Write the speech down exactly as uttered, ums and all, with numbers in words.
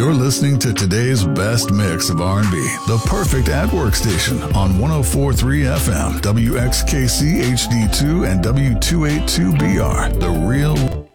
You're listening to today's best mix of R and B, the perfect at-work station on one oh four point three F M, W X K C H D two and W two eighty-two B R, the real...